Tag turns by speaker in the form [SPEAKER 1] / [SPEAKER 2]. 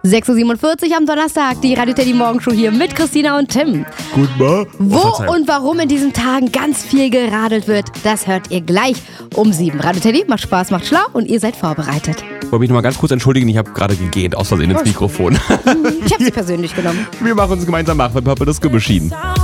[SPEAKER 1] 6.47 Uhr am Donnerstag, die Radio Teddy Morgenshow hier mit Christina und Tim.
[SPEAKER 2] Guten Morgen.
[SPEAKER 1] Wo und warum in diesen Tagen ganz viel geradelt wird, das hört ihr gleich um 7. Radio Teddy, macht Spaß, macht schlau und ihr seid vorbereitet.
[SPEAKER 2] Ich wollte mich noch mal ganz kurz entschuldigen, ich habe gerade gegähnt, aus Versehen ins Mikrofon.
[SPEAKER 1] Ich habe es persönlich genommen.
[SPEAKER 2] Wir machen uns gemeinsam Mach mit Papa das Gemisch.